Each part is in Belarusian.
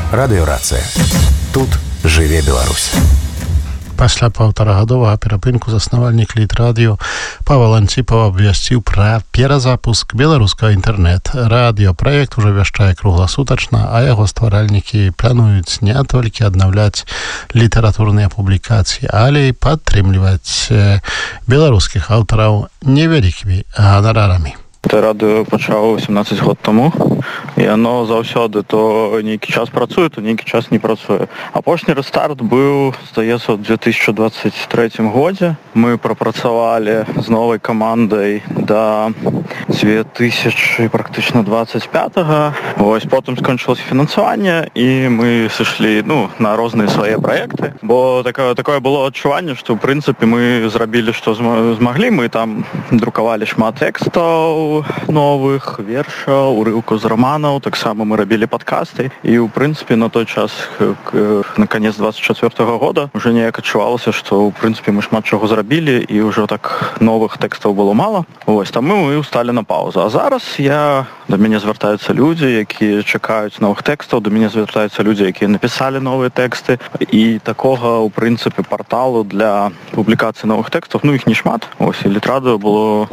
Радыёрацыя. Тут жыве Беларусь. Пасля паўтарагадовага перапынку заснавальнік Літрадыё Павел Анціпаў абвясціў пра перазапуск беларускага інтэрнэт-радыё. Праект ужо вяшчае кругласутачна, а яго стваральнікі плануюць не толькі аднаўляць літаратурныя публікацыі, але і падтрымліваць беларускіх аўтараў невялікімі ганарарамі. Радыё пачаў 18 год таму, і яно заўсёды то нейкі час працуе, то нейкі час не працуе. Апошні рэстарт быў, здаецца, у 2023 годзе. Мы прапрацавалі з новай камандай да 2025-го. Вось, потым скончылася фінансаванне, і мы сышлі, на розныя свае праекты. Бо такое было адчуванне, што, ў прынцыпе, мы зрабілі, што змаглі. Мы там друкавалі шмат тэкстаў, новых вершаў, урыўкаў з раманаў, таксама мы рабілі падкасты, і ў прынцыпе на той час, на канец 24-го года, уже неяк адчувалася, што ў прынцыпе мы шмат чаго зрабілі, і ўжо так новых тэкстаў было мала. Вось, таму мы усталі на паузу. А зараз да мяне звяртаюцца людзі, якія чакаюць новых тэкстаў, да мяне звяртаюцца людзі, якія напісалі новыя тэксты, і такога ў прынцыпе парталу для публікацыі новых тэкстаў, іх не шмат. Вось, і Літрадыё было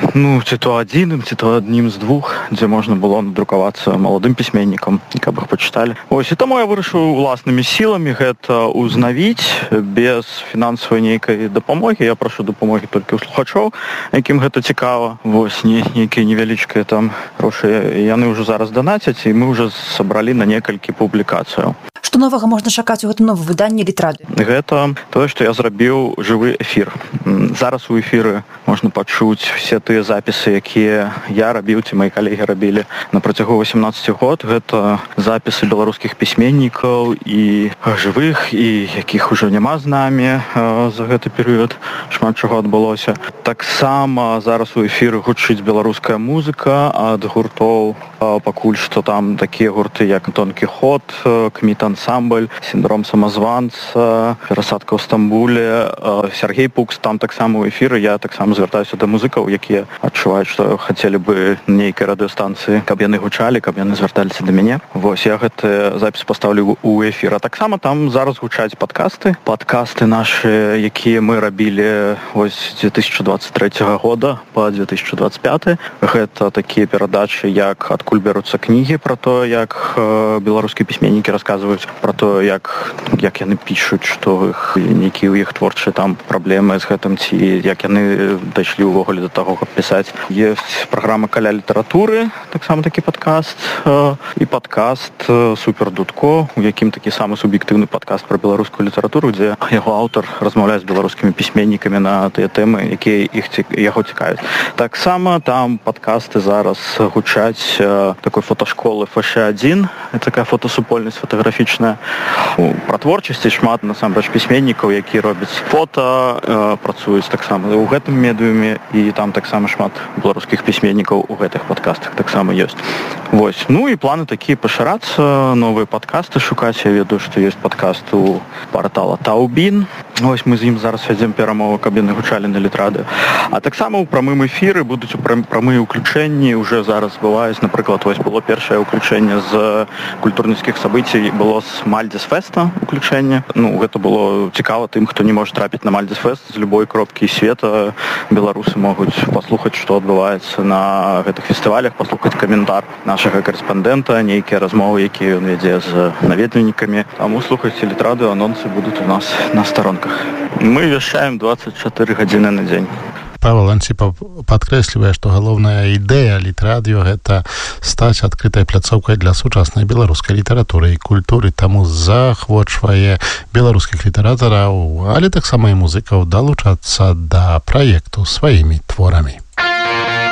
ці то адзіным, ці то аднім з двух, дзе можна было надрукавацца маладым пісьменнікам, каб іх пачыталі. Ось, і таму я вырашыў уласнымі сіламі гэта ўзнавіць без фінансавай нейкай дапамогі. Я прашу дапамогі толькі ў слухачоў, якім гэта цікава. Вось, нейкія невялічкія там грошы яны ўжо зараз данацяць, і мы ўжо сабралі на некалькі публікацыяў. Што новага можна чакаць у гэтым новым выданні Літрадыё? Гэта тое, што я зрабіў жывы эфір. Зараз у эфіры можна пачуць все тыя запісы, якія я рабіў, ці мои калегі рабілі на працягу 18 год. Гэта запісы беларускіх пісьменнікаў і жывых, і якіх ужо няма з намі за гэты перыяд. Шмат чаго адбылося. Таксама зараз у эфіры гучыць беларуская музыка ад гуртоў. Пакуль што там такія гурты, як Тонкі ход, Кміт ансамбль, Сіндром самазванца, Перасадка ў Стамбуле, Сергей Пукс, там таксама ў эфіры. Я таксама звяртаюся да музыкаў, якія адчуваюць, што хацелі бы нейкай радыёстанцыі, каб яны гучалі, каб яны звярталіся да мяне. Вось, я гэты запіс пастаўлю ў эфір. А таксама там зараз гучаць падкасты. Падкасты нашы, якія мы рабілі з 2023 года па 2025. Гэта такія перадачы, як «Адкуль бяруцца кнігі», пра то, як беларускія пісьменнікі расказваюць пра то, як яны пішуць, што нейкія ў іх творчыя там праблемы з гэтым, ці як яны дайшлі ўвогуле да таго, каб пісаць. Ёсць праграма «Каля літаратуры», таксама такі падкаст, і падкаст «Супер Дудко», у якім такі самы суб'ектыўны падкаст пра беларускую літаратуру, дзе яго аўтар размаўляе з беларускімі пісьменнікамі на тыя тэмы, якія яго цікавяць. Таксама там падкасты зараз гучаць такой фотошколы ФШ1, такая фотосупольнасць фотаграфічная. Пра творчасці шмат насамрэч пісьменнікаў, якія робяць фота, працуюць таксама ў гэтым медыуме, і там таксама шмат беларускіх пісьменнікаў у гэтых падкастах таксама ёсць. Вось. І планы такія пашырацца, новыя падкасты шукаць. Я ведаю, што ёсць падкаст у партала Таубін. Вось, мы з ім зараз вядзем перамовы, каб яны гучалі на Літрадыё. А таксама ў прамым эфіры будуць прамыя ўключэнні. Уже зараз бываюць, напрыклад, вось было першае ўключэнне з культурніцкіх сабыцій, было з Мальдзес-феста ўключэнне. Гэта было цікава тым, хто не можа трапіць на Мальдзес-фест з любой кропкі света. Беларусы могуць паслухаць, што адбываецца на гэтых фестывалях, паслухаць каментар нашага корэспандэнта, нейкія размовы, якія ён вядзе з наведвальнікамі. Таму слухайце Літрадыё, анонсы будуць у нас на старонках. Мы вяшчаем 24 гадзіны на дзень. Павел Анціпаў падкрэслівае, што галоўная ідэя Літрадыё – гэта стаць адкрытай пляцоўкай для сучаснай беларускай літаратуры і культуры, таму заахвочвае беларускіх літаратараў, але таксама і музыкаў далучацца да праекту сваімі творамі.